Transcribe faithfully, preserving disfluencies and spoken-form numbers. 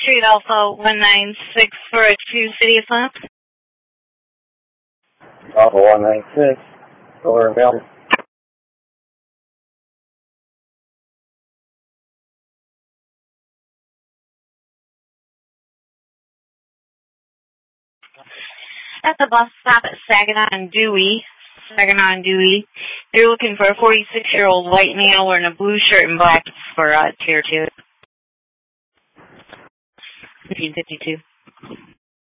Street, Alpha one nine six for a two City of Flint. Alpha one nine six, over Melbourne. At the bus stop at Saginaw and Dewey, Saginaw and Dewey, you're looking for a forty-six-year-old white male wearing a blue shirt and black for uh, tier two. fifteen fifty-two.